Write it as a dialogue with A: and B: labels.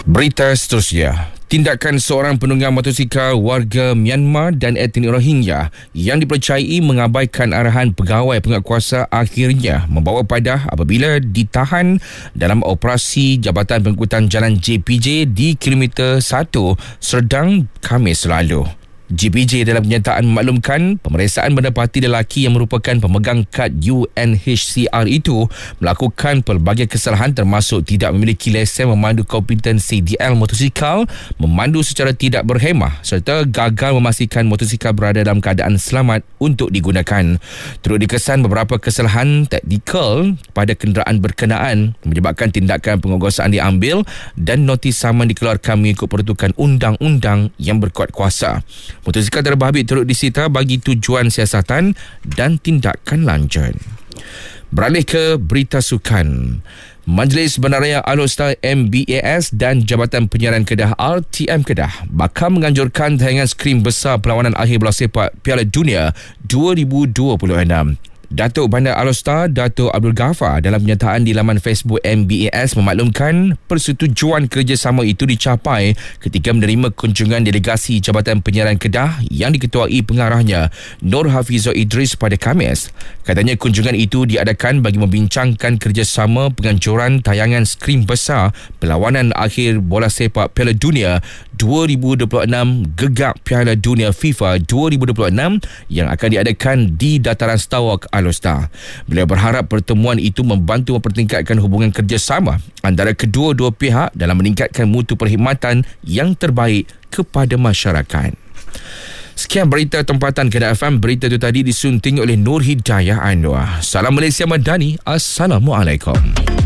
A: Berita seterusnya. Tindakan seorang penunggang motosikal warga Myanmar dan etnik Rohingya yang dipercayai mengabaikan arahan pegawai penguatkuasa akhirnya membawa padah apabila ditahan dalam operasi Jabatan Pengangkutan Jalan JPJ di kilometer 1 Serdang Khamis lalu. JPJ dalam kenyataan memaklumkan pemeriksaan mendapati lelaki yang merupakan pemegang kad UNHCR itu melakukan pelbagai kesalahan termasuk tidak memiliki lesen memandu kompetensi DL motosikal, memandu secara tidak berhemah serta gagal memastikan motosikal berada dalam keadaan selamat untuk digunakan. Turut dikesan beberapa kesalahan teknikal pada kenderaan berkenaan menyebabkan tindakan penguatkuasaan diambil dan notis saman dikeluarkan mengikut peruntukan undang-undang yang berkuat kuasa. Motosikal terbabit turut disita bagi tujuan siasatan dan tindakan lanjut. Beralih ke berita sukan. Majlis Bandaraya Alor-Star MBAS dan Jabatan Penyiaran Kedah RTM Kedah bakal menganjurkan tayangan skrin besar perlawanan akhir bola sepak Piala Dunia 2026. Datuk Bandar Alor-Star Datuk Abdul Ghaffar dalam pernyataan di laman Facebook MBAS memaklumkan persetujuan kerjasama itu dicapai ketika menerima kunjungan delegasi Jabatan Penyiaran Kedah yang diketuai pengarahnya Nur Hafizul Idris pada Khamis. Katanya kunjungan itu diadakan bagi membincangkan kerjasama penganjuran tayangan skrin besar perlawanan akhir bola sepak Piala Dunia 2026 Gegap Piala Dunia FIFA 2026 yang akan diadakan di Dataran Stawak Alor-Star. Beliau berharap pertemuan itu membantu mempertingkatkan hubungan kerjasama antara kedua-dua pihak dalam meningkatkan mutu perkhidmatan yang terbaik kepada masyarakat. Sekian berita tempatan Kedah FM. Berita itu tadi disunting oleh Nur Hidayah Anwar. Salam Malaysia Madani. Assalamualaikum.